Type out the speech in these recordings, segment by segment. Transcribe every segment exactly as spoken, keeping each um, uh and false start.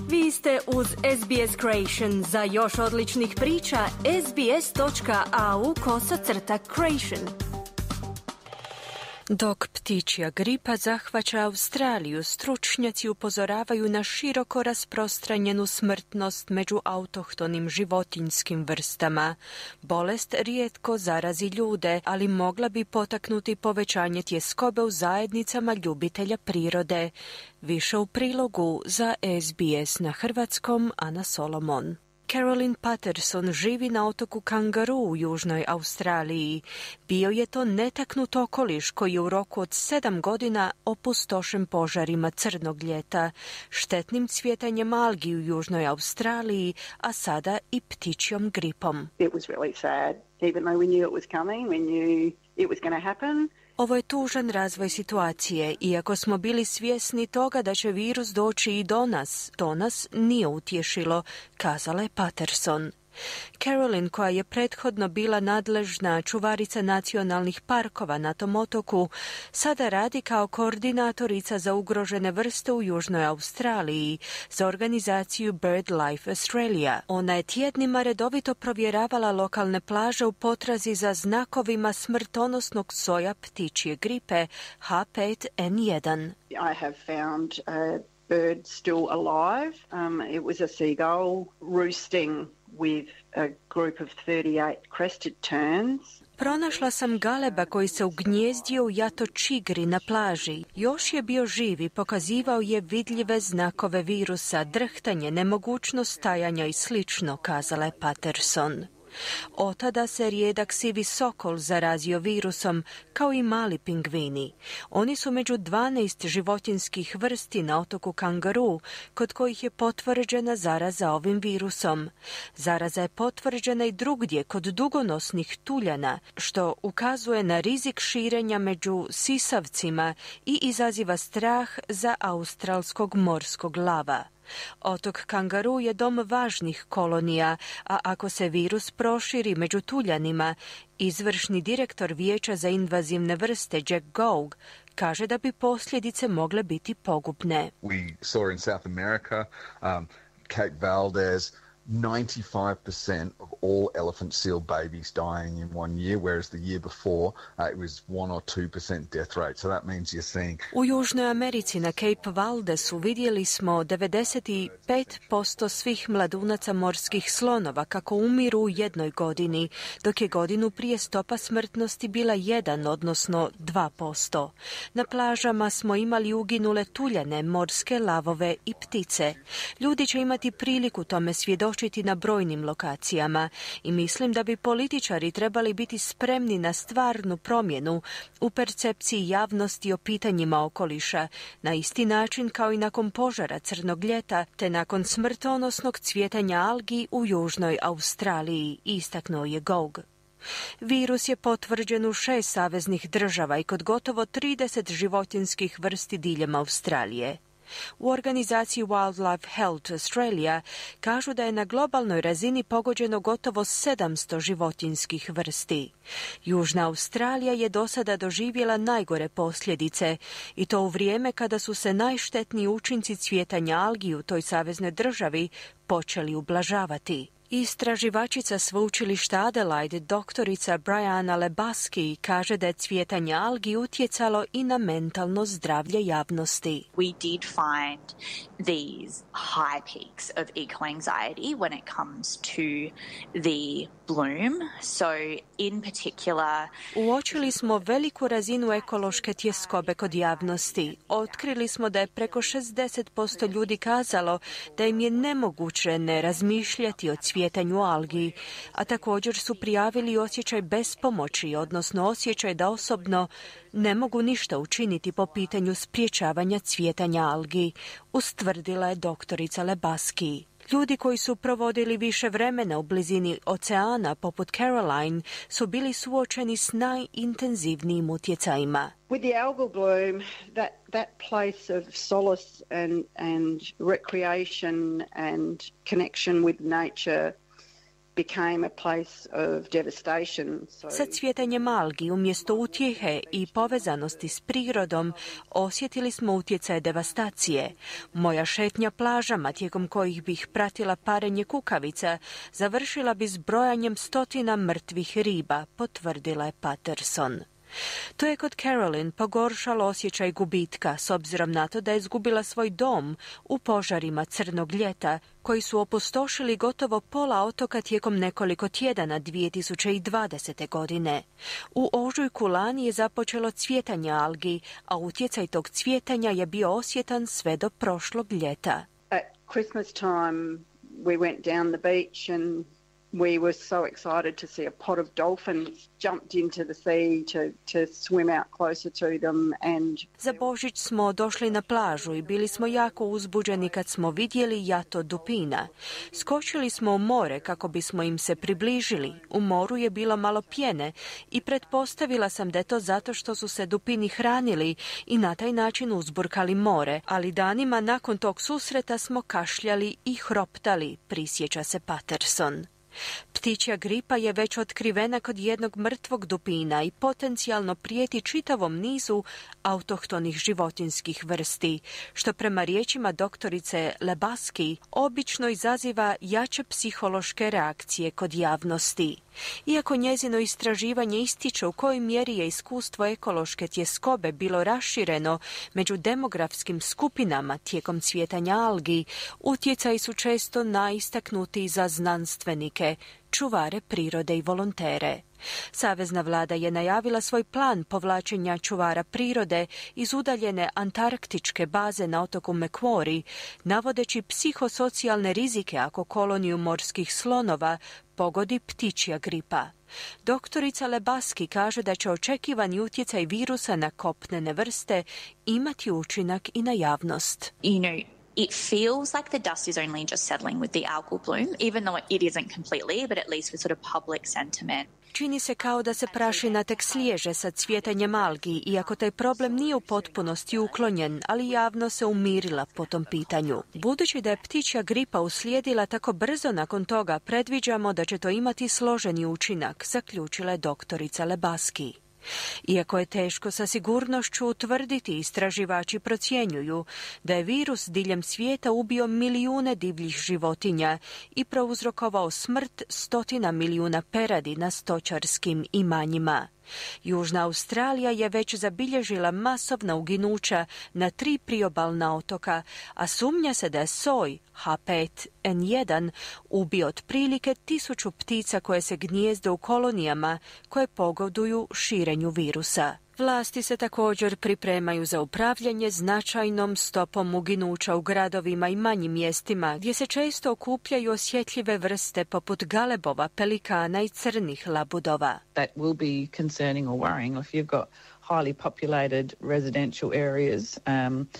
Vi ste uz S B S Creation. Za još odličnih priča, sbs.au kosacrta Creation. Dok ptičja gripa zahvaća Australiju, stručnjaci upozoravaju na široko rasprostranjenu smrtnost među autohtonim životinjskim vrstama. Bolest rijetko zarazi ljude, ali mogla bi potaknuti povećanje tjeskobe u zajednicama ljubitelja prirode. Više u prilogu za S B S na hrvatskom, Ana Solomon. Carolyn Patterson živi na otoku Kangaroo u Južnoj Australiji. Bio je to netaknut okoliš koji je u roku od sedam godina opustošen požarima crnog ljeta, štetnim cvjetanjem algi u Južnoj Australiji, a sada i ptičjom gripom. It was really sad. Even though we knew it was coming, we knew it was going to happen. Ovo je tužan razvoj situacije, iako smo bili svjesni toga da će virus doći i do nas. To nas nije utješilo, kazala je Patterson. Carolyn, koja je prethodno bila nadležna čuvarica nacionalnih parkova na tom otoku, sada radi kao koordinatorica za ugrožene vrste u Južnoj Australiji za organizaciju BirdLife Australia. Ona je tjednima redovito provjeravala lokalne plaže u potrazi za znakovima smrtonosnog soja ptičje gripe H pet N jedan. I have found a bird still alive. Um, it was a seagull roosting with a group of thirty-eight crested terns. Pronašla sam galeba koji se ugnjezdio u jato čigri na plaži. Još je bio živ i pokazivao je vidljive znakove virusa, drhtanje, nemogućnost stajanja i slično, kazala je Patterson. Od tada se rijedak sivi sokol zarazio virusom, kao i mali pingvini. Oni su među dvanaest životinjskih vrsti na otoku Kangaroo, kod kojih je potvrđena zaraza ovim virusom. Zaraza je potvrđena i drugdje kod dugonosnih tuljana, što ukazuje na rizik širenja među sisavcima i izaziva strah za australskog morskog lava. Otok Kangaroo je dom važnih kolonija, a ako se virus proširi među tuljanima, izvršni direktor Vijeća za invazivne vrste Jack Gough kaže da bi posljedice mogle biti pogubne. We saw in South America, um, Cape Valdez, ninety-five percent of all elephant seal babies dying in one year, whereas the year before uh, it was one or two percent death rate. So that means you're seeing... U Južnoj Americi na Cape Valdesu vidjeli smo devedeset pet posto svih mladunaca morskih slonova kako umiru u jednoj godini, dok je godinu prije stopa smrtnosti bila jedan, odnosno dva posto. Na plažama smo imali uginule tuljane, morske lavove i ptice. Ljudi će imati priliku tome svjedočiti na brojnim lokacijama i mislim da bi političari trebali biti spremni na stvarnu promjenu u percepciji javnosti o pitanjima okoliša, na isti način kao i nakon požara crnog ljeta te nakon smrtonosnog cvjetanja algi u Južnoj Australiji, istaknuo je Gough. Virus je potvrđen u šest saveznih država i kod gotovo trideset životinjskih vrsti diljem Australije. U organizaciji Wildlife Health Australia kažu da je na globalnoj razini pogođeno gotovo sedamsto životinjskih vrsti. Južna Australija je do sada doživjela najgore posljedice i to u vrijeme kada su se najštetniji učinci cvjetanja algi u toj saveznoj državi počeli ublažavati. Istraživačica sveučilišta Adelaide, doktorica Brianna Lebaski, kaže da je cvjetanje algi utjecalo i na mentalno zdravlje javnosti. We did find these high peaks of eco-anxiety when it comes to the bloom. So in particular... Uočili smo veliku razinu ekološke tjeskobe kod javnosti. Otkrili smo da je preko šezdeset posto ljudi kazalo da im je nemoguće ne razmišljati o cvjetanju algi, a također su prijavili osjećaj bespomoći, odnosno osjećaj da osobno ne mogu ništa učiniti po pitanju spriječavanja cvjetanja algi, ustvrdila je doktorica Lebaski. Ljudi koji su provodili više vremena u blizini oceana, poput Caroline, su bili suočeni s najintenzivnijim utjecajima. With the algal bloom, that, that place of solace and, and recreation and connection with nature became a place of devastation. So... Sa cvjetanjem algi umjesto utjehe i povezanosti s prirodom osjetili smo utjecaj devastacije. Moja šetnja plažama tijekom kojih bih pratila parenje kukavica završila bi s brojanjem stotina mrtvih riba, potvrdila je Patterson. To je kod Carolyn pogoršalo osjećaj gubitka s obzirom na to da je izgubila svoj dom u požarima Crnog ljeta koji su opustošili gotovo pola otoka tijekom nekoliko tjedana dvije tisuće dvadesete. godine. U ožujku lani je započelo cvjetanje algi, a utjecaj tog cvjetanja je bio osjetan sve do prošlog ljeta. At Christmas time we went down the beach and we were so excited to see a pod of dolphins jumped into the sea to, to swim out closer to them and... Za Božić smo došli na plažu i bili smo jako uzbuđeni kad smo vidjeli jato dupina. Skočili smo u more kako bismo im se približili. U moru je bilo malo pjene i pretpostavila sam da je to zato što su se dupini hranili i na taj način uzburkali more, ali danima nakon tog susreta smo kašljali i hroptali, prisjeća se Patterson. Ptičja gripa je već otkrivena kod jednog mrtvog dupina i potencijalno prijeti čitavom nizu autohtonih životinjskih vrsti, što prema riječima doktorice Lebaski obično izaziva jače psihološke reakcije kod javnosti. Iako njezino istraživanje ističe u kojoj mjeri je iskustvo ekološke tjeskobe bilo rašireno među demografskim skupinama tijekom cvjetanja algi, utjecaji su često najistaknutiji za znanstvenike, čuvare prirode i volontere. Savezna vlada je najavila svoj plan povlačenja čuvara prirode iz udaljene antarktičke baze na otoku Macquarie, navodeći psihosocijalne rizike ako koloniju morskih slonova pogodi ptičja gripa. Doktorica Lebaski kaže da će očekivani utjecaj virusa na kopnene vrste imati učinak i na javnost. You know, it feels like the dust is only just settling with the algal bloom, even though it isn't completely, but at least with sort of public sentiment. Čini se kao da se prašina tek sliježe sa cvjetanjem algi, iako taj problem nije u potpunosti uklonjen, ali javno se umirila po tom pitanju. Budući da je ptičja gripa uslijedila tako brzo nakon toga, predviđamo da će to imati složeni učinak, zaključila je doktorica Lebaski. Iako je teško sa sigurnošću utvrditi, istraživači procjenjuju da je virus diljem svijeta ubio milijune divljih životinja i prouzrokovao smrt stotina milijuna peradi na stočarskim imanjima. Južna Australija je već zabilježila masovna uginuća na tri priobalna otoka, a sumnja se da je soj H pet N jedan ubio otprilike tisuću ptica koje se gnijezde u kolonijama koje pogoduju širenju virusa. Vlasti se također pripremaju za upravljanje značajnom stopom uginuća u gradovima i manjim mjestima gdje se često okupljaju osjetljive vrste poput galebova, pelikana i crnih labudova. That will be concerning or worrying if you've got highly populated residential areas. Um,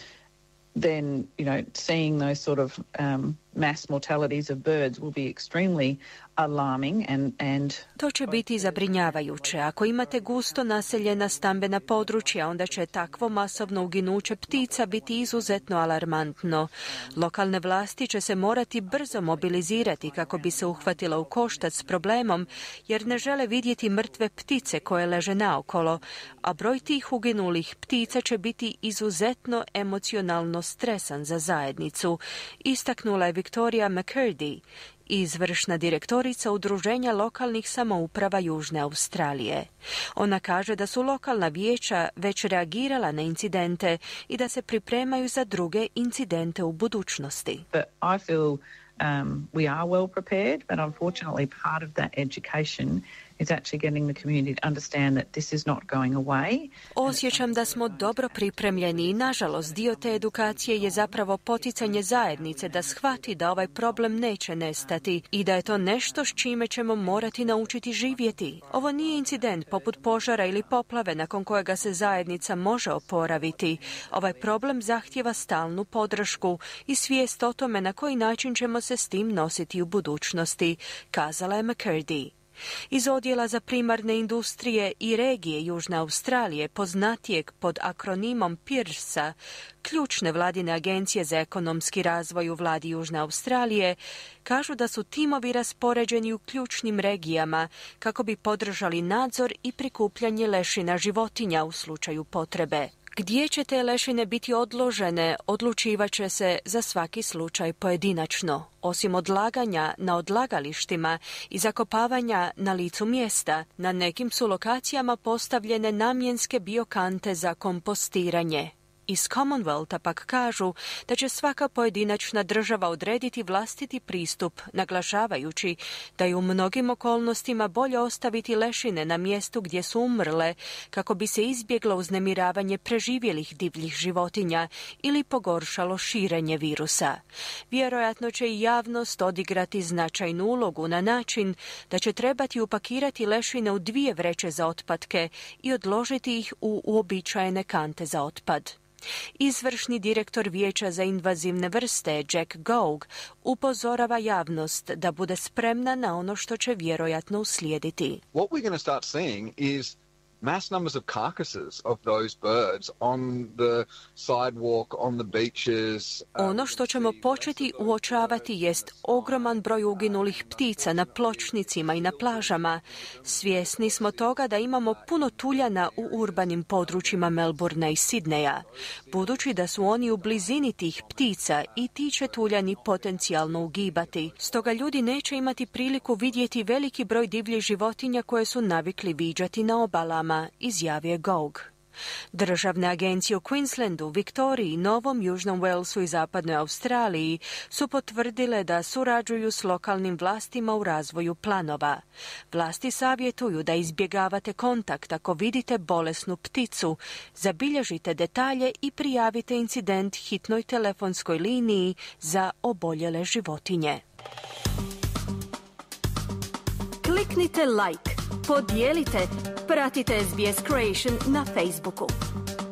then, you know, seeing those sort of um, mass mortalities of birds will be extremely alarming and, and... To će biti zabrinjavajuće. Ako imate gusto naseljena stambena područja, onda će takvo masovno uginuće ptica biti izuzetno alarmantno. Lokalne vlasti će se morati brzo mobilizirati kako bi se uhvatila u koštac s problemom, jer ne žele vidjeti mrtve ptice koje leže naokolo, a broj tih uginulih ptica će biti izuzetno emocionalno stresan za zajednicu, istaknula je Victoria McCurdy, izvršna direktorica Udruženja lokalnih samouprava Južne Australije. Ona kaže da su lokalna vijeća već reagirala na incidente i da se pripremaju za druge incidente u budućnosti. But I feel um, we are well prepared, but unfortunately part of that education is actually getting the community to understand that this is not going away. Osjećam da smo dobro pripremljeni i nažalost dio te edukacije je zapravo poticanje zajednice da shvati da ovaj problem neće nestati i da je to nešto s čime ćemo morati naučiti živjeti. Ovo nije incident poput požara ili poplave nakon kojega se zajednica može oporaviti. Ovaj problem zahtijeva stalnu podršku i svijest o tome na koji način ćemo se s tim nositi u budućnosti, kazala je McCurdy. Iz Odjela za primarne industrije i regije Južne Australije, poznatijeg pod akronimom PIRSA, ključne vladine agencije za ekonomski razvoj u vladi Južne Australije, kažu da su timovi raspoređeni u ključnim regijama kako bi podržali nadzor i prikupljanje lešina životinja u slučaju potrebe. Gdje će te lešine biti odložene, odlučivat će se za svaki slučaj pojedinačno. Osim odlaganja na odlagalištima i zakopavanja na licu mjesta, na nekim su lokacijama postavljene namjenske biokante za kompostiranje. Iz Commonwealtha pak kažu da će svaka pojedinačna država odrediti vlastiti pristup, naglašavajući da je u mnogim okolnostima bolje ostaviti lešine na mjestu gdje su umrle kako bi se izbjeglo uznemiravanje preživjelih divljih životinja ili pogoršalo širenje virusa. Vjerojatno će i javnost odigrati značajnu ulogu na način da će trebati upakirati lešine u dvije vreće za otpadke i odložiti ih u uobičajene kante za otpad. Izvršni direktor Vijeća za invazivne vrste Jack Gough upozorava javnost da bude spremna na ono što će vjerojatno uslijediti. What we're going to start seeing is mass numbers of carcasses of those birds on the sidewalk, on the beaches. Ono što ćemo početi uočavati jest ogroman broj uginulih ptica na pločnicima i na plažama. Svjesni smo toga da imamo puno tuljana u urbanim područjima Melbourna i Sidneja. Budući da su oni u blizini tih ptica i ti će tuljani potencijalno ugibati. Stoga ljudi neće imati priliku vidjeti veliki broj divljih životinja koje su navikli viđati na obalama, izjavio Gough. Državne agencije u Queenslandu, Viktoriji, Novom Južnom Walesu i Zapadnoj Australiji su potvrdile da surađuju s lokalnim vlastima u razvoju planova. Vlasti savjetuju da izbjegavate kontakt ako vidite bolesnu pticu, zabilježite detalje i prijavite incident hitnoj telefonskoj liniji za oboljele životinje. Kliknite like, podijelite, pratite S B S Creation na Facebooku.